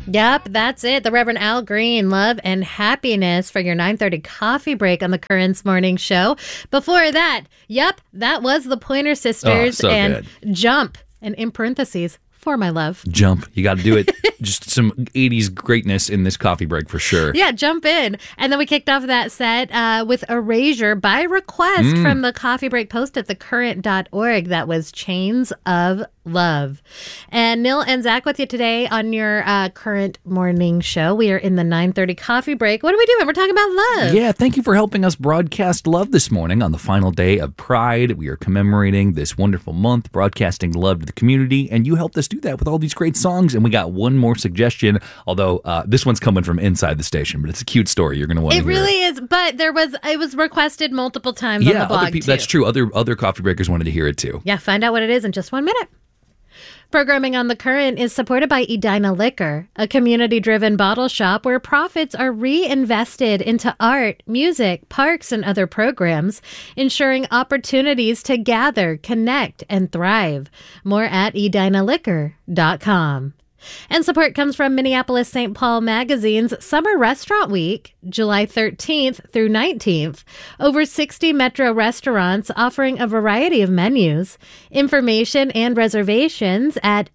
Yep, that's it. The Reverend Al Green, Love and Happiness for your 9:30 coffee break on the Currents Morning Show. Before that, that was the Pointer Sisters good. Jump, and in parentheses, For My Love. Jump. You got to do it. Just some 80s greatness in this coffee break for sure. Yeah, jump in. And then we kicked off that set with Erasure by request from the coffee break post at thecurrent.org. That was Chains of Love. And Nil and Zach with you today on your Current Morning Show. We are in the 9:30 coffee break. What are we doing? We're talking about love. Yeah, thank you for helping us broadcast love this morning on the final day of Pride. We are commemorating this wonderful month, broadcasting love to the community, and you helped us do that with all these great songs. And we got one more suggestion, although this one's coming from inside the station, but it's a cute story. You're going to want to hear. It really is, but it was requested multiple times on the blog, too. That's true. Other coffee breakers wanted to hear it, too. Yeah, find out what it is in just 1 minute. Programming on The Current is supported by Edina Liquor, a community-driven bottle shop where profits are reinvested into art, music, parks, and other programs, ensuring opportunities to gather, connect, and thrive. More at edinaliquor.com. And support comes from Minneapolis St. Paul Magazine's Summer Restaurant Week, July 13th through 19th. Over 60 Metro restaurants offering a variety of menus. Information and reservations at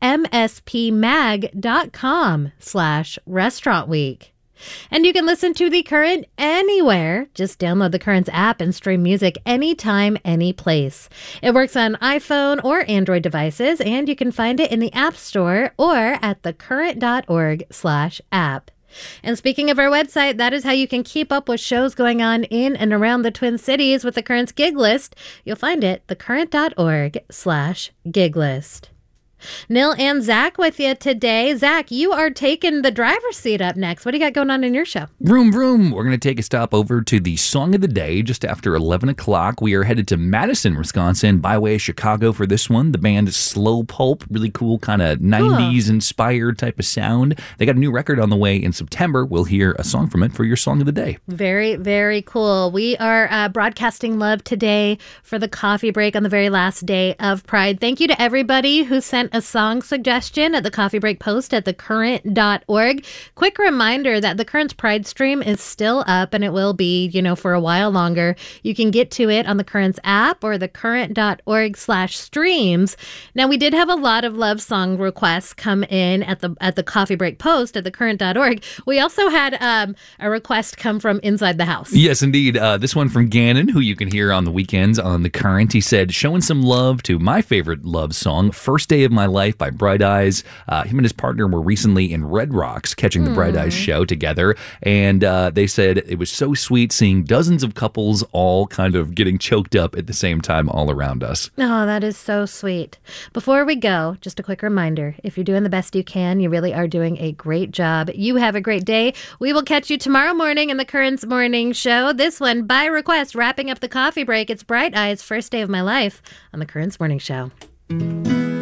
mspmag.com/restaurant week. And you can listen to The Current anywhere. Just download The Current's app and stream music anytime, any place. It works on iPhone or Android devices, and you can find it in the App Store or at thecurrent.org/app. And speaking of our website, that is how you can keep up with shows going on in and around the Twin Cities with The Current's gig list. You'll find it thecurrent.org/gig list. Nil and Zach with you today. Zach, you are taking the driver's seat up next. What do you got going on in your show? Vroom, vroom. We're going to take a stop over to the Song of the Day just after 11 o'clock. We are headed to Madison, Wisconsin, by way of Chicago for this one. The band is Slow Pulp, really cool kind of 90s-inspired type of sound. They got a new record on the way in September. We'll hear a song from it for your Song of the Day. Very, very cool. We are broadcasting love today for the coffee break on the very last day of Pride. Thank you to everybody who sent a song suggestion at the coffee break post at thecurrent.org. Quick reminder that the Current's Pride stream is still up, and it will be, for a while longer. You can get to it on the Current's app or thecurrent.org/streams. Now, we did have a lot of love song requests come in at the coffee break post at thecurrent.org. We also had a request come from inside the house. Yes, indeed. This one from Gannon, who you can hear on the weekends on The Current. He said, showing some love to my favorite love song, First Day of My Life by Bright Eyes. Him and his partner were recently in Red Rocks catching the Bright Eyes show together, and they said it was so sweet seeing dozens of couples all kind of getting choked up at the same time all around us. Oh, that is so sweet. Before we go, just a quick reminder, if you're doing the best you can, you really are doing a great job. You have a great day. We will catch you tomorrow morning in the Current's Morning Show. This one, by request, wrapping up the coffee break. It's Bright Eyes, First Day of My Life on the Current's Morning Show.